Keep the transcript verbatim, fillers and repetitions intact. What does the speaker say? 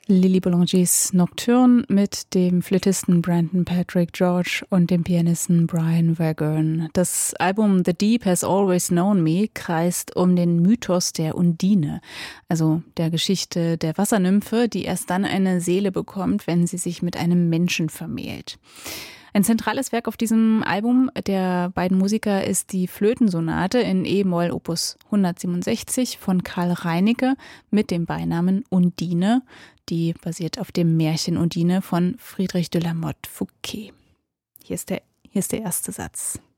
Lily Boulangers Nocturne mit dem Flötisten Brandon Patrick George und dem Pianisten Brian Vagern. Das Album The Deep Has Always Known Me kreist um den Mythos der Undine, also der Geschichte der Wassernymphe, die erst dann eine Seele bekommt, wenn sie sich mit einem Menschen vermählt. Ein zentrales Werk auf diesem Album der beiden Musiker ist die Flötensonate in E-Moll Opus hundertsiebenundsechzig von Karl Reinicke mit dem Beinamen Undine. Die basiert auf dem Märchen Undine von Friedrich de la Motte Fouqué. Hier ist der, hier ist der erste Satz.